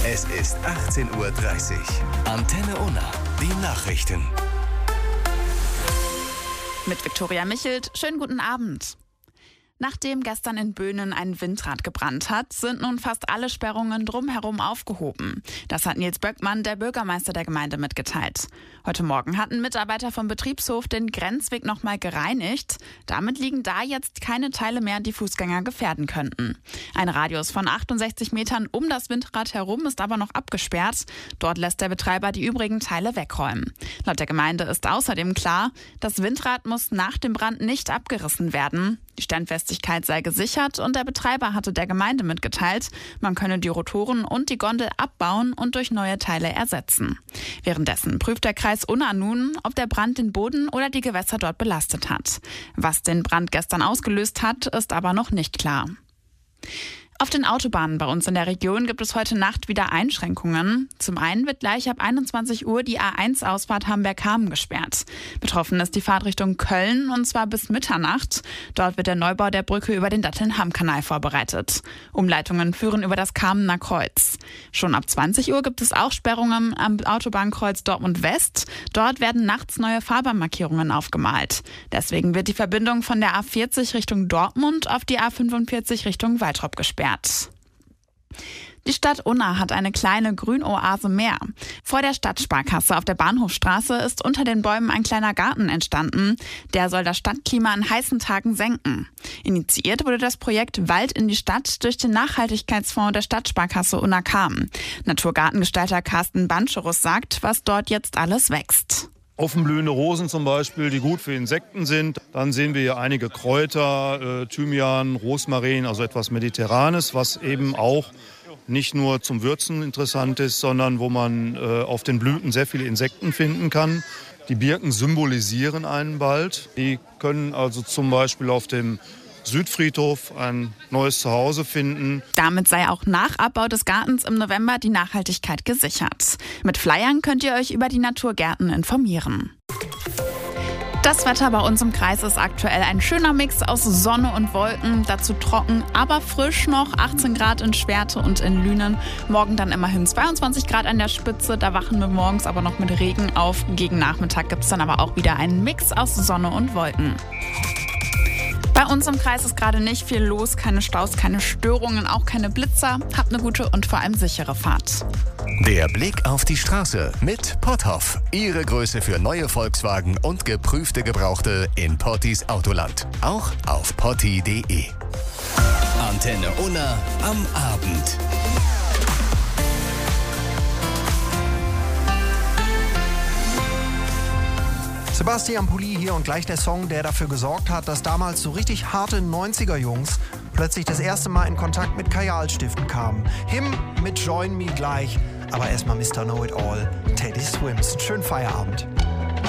Es ist 18:30 Uhr. Antenne Unna, die Nachrichten. Mit Viktoria Michelt, schönen guten Abend. Nachdem gestern in Böhnen ein Windrad gebrannt hat, sind nun fast alle Sperrungen drumherum aufgehoben. Das hat Nils Böckmann, der Bürgermeister der Gemeinde, mitgeteilt. Heute Morgen hatten Mitarbeiter vom Betriebshof den Grenzweg nochmal gereinigt. Damit liegen da jetzt keine Teile mehr, die Fußgänger gefährden könnten. Ein Radius von 68 Metern um das Windrad herum ist aber noch abgesperrt. Dort lässt der Betreiber die übrigen Teile wegräumen. Laut der Gemeinde ist außerdem klar, das Windrad muss nach dem Brand nicht abgerissen werden. Die Standfestigkeit sei gesichert und der Betreiber hatte der Gemeinde mitgeteilt, man könne die Rotoren und die Gondel abbauen und durch neue Teile ersetzen. Währenddessen prüft der Kreis Unna nun, ob der Brand den Boden oder die Gewässer dort belastet hat. Was den Brand gestern ausgelöst hat, ist aber noch nicht klar. Auf den Autobahnen bei uns in der Region gibt es heute Nacht wieder Einschränkungen. Zum einen wird gleich ab 21 Uhr die A1-Ausfahrt Hamburg-Hamm gesperrt. Betroffen ist die Fahrtrichtung Köln und zwar bis Mitternacht. Dort wird der Neubau der Brücke über den Datteln-Hamm-Kanal vorbereitet. Umleitungen führen über das Kamener Kreuz. Schon ab 20 Uhr gibt es auch Sperrungen am Autobahnkreuz Dortmund West. Dort werden nachts neue Fahrbahnmarkierungen aufgemalt. Deswegen wird die Verbindung von der A40 Richtung Dortmund auf die A45 Richtung Waltrop gesperrt. Die Stadt Unna hat eine kleine Grünoase mehr. Vor der Stadtsparkasse auf der Bahnhofstraße ist unter den Bäumen ein kleiner Garten entstanden. Der soll das Stadtklima an heißen Tagen senken. Initiiert wurde das Projekt Wald in die Stadt durch den Nachhaltigkeitsfonds der Stadtsparkasse Unna Kam. Naturgartengestalter Carsten Bancherus sagt, was dort jetzt alles wächst. Offenblühende Rosen zum Beispiel, die gut für Insekten sind. Dann sehen wir hier einige Kräuter, Thymian, Rosmarin, also etwas Mediterranes, was eben auch nicht nur zum Würzen interessant ist, sondern wo man auf den Blüten sehr viele Insekten finden kann. Die Birken symbolisieren einen Wald. Die können also zum Beispiel auf dem Südfriedhof ein neues Zuhause finden. Damit sei auch nach Abbau des Gartens im November die Nachhaltigkeit gesichert. Mit Flyern könnt ihr euch über die Naturgärten informieren. Das Wetter bei uns im Kreis ist aktuell ein schöner Mix aus Sonne und Wolken, dazu trocken, aber frisch noch, 18 Grad in Schwerte und in Lünen. Morgen dann immerhin 22 Grad an der Spitze, da wachen wir morgens aber noch mit Regen auf. Gegen Nachmittag gibt es dann aber auch wieder einen Mix aus Sonne und Wolken. Bei uns im Kreis ist gerade nicht viel los, keine Staus, keine Störungen, auch keine Blitzer. Habt eine gute und vor allem sichere Fahrt. Der Blick auf die Straße mit Potthoff. Ihre Größe für neue Volkswagen und geprüfte Gebrauchte in Pottis Autoland. Auch auf potti.de. Antenne Unna am Abend. Sebastian Pulli hier und gleich der Song, der dafür gesorgt hat, dass damals so richtig harte 90er-Jungs plötzlich das erste Mal in Kontakt mit Kajalstiften kamen. Him mit Join Me gleich, aber erstmal Mr. Know-It-All, Teddy Swims. Schönen Feierabend.